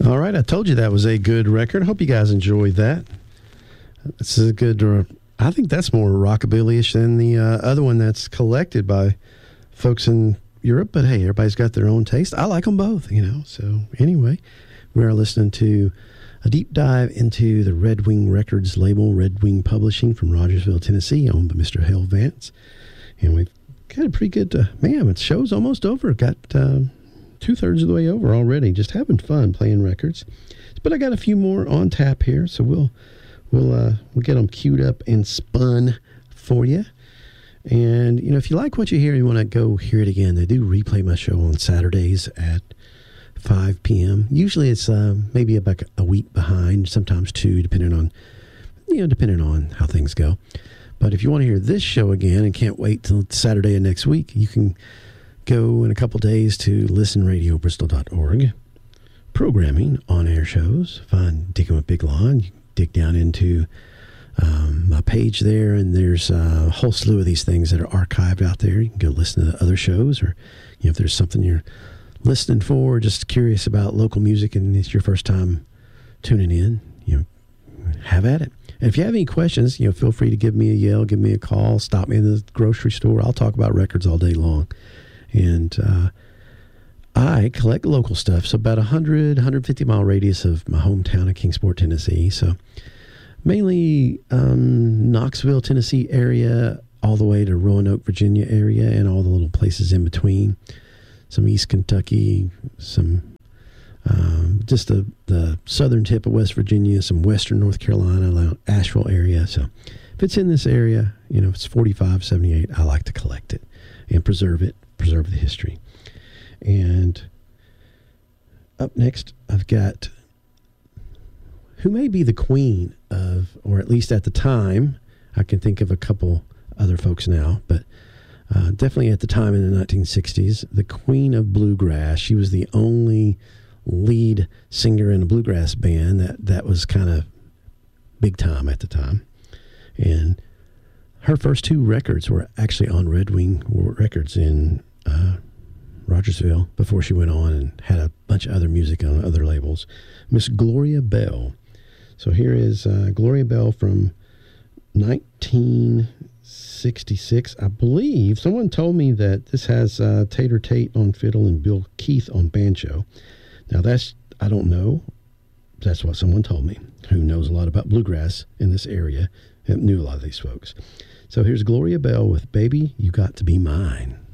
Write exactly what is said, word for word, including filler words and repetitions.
All right, I told you that was a good record. Hope you guys enjoyed that. This is a good, uh, I think that's more rockabilly-ish than the uh, other one that's collected by folks in Europe. But hey, everybody's got their own taste. I like them both, you know. So anyway, we are listening to a deep dive into the Red Wing Records label, Red Wing Publishing from Rogersville, Tennessee, owned by Mister Hale Vance. And we've got a pretty good, uh, man, the show's almost over. Got uh, two-thirds of the way over already. Just having fun playing records. But I got a few more on tap here, so we'll we'll uh, we'll get them queued up and spun for you. And, you know, if you like what you hear and you want to go hear it again, they do replay my show on Saturdays at five p.m. Usually it's uh, maybe about a week behind, sometimes two, depending on, you know, depending on how things go. But if you want to hear this show again and can't wait till Saturday of next week, you can go in a couple days to listen radio bristol dot org. Programming, on-air shows. Find Digging with Big Lon. You can dig down into um, my page there, and there's a whole slew of these things that are archived out there. You can go listen to the other shows, or you know, if there's something you're listening for, just curious about local music and it's your first time tuning in, you know, have at it. And if you have any questions, you know, feel free to give me a yell, give me a call, stop me in the grocery store. I'll talk about records all day long. And uh, I collect local stuff, so about a one hundred, one hundred fifty mile radius of my hometown of Kingsport, Tennessee. So mainly um, Knoxville, Tennessee area, all the way to Roanoke, Virginia area, and all the little places in between. Some East Kentucky, some um, just the, the southern tip of West Virginia, some western North Carolina, Asheville area. So if it's in this area, you know, if it's forty-five, seventy-eight, I like to collect it and preserve it, preserve the history. And up next, I've got who may be the queen of, or at least at the time, I can think of a couple other folks now, but Uh, definitely at the time in the nineteen sixties, the queen of bluegrass. She was the only lead singer in a bluegrass band that, that was kind of big time at the time. And her first two records were actually on Red Wing Records in uh, Rogersville before she went on and had a bunch of other music on other labels. Miss Gloria Bell. So here is uh, Gloria Bell from nineteen sixty-six, I believe. Someone told me that this has uh, Tater Tate on fiddle and Bill Keith on banjo. Now that's, I don't know. That's what someone told me, who knows a lot about bluegrass in this area and knew a lot of these folks. So here's Gloria Bell with Baby, You Got to Be Mine.